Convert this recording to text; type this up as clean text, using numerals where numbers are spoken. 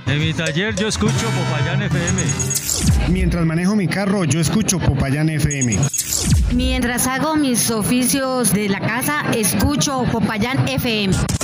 En mi taller yo escucho Popayán FM. Mientras manejo mi carro, yo escucho Popayán FM. Mientras hago mis oficios de la casa, escucho Popayán FM.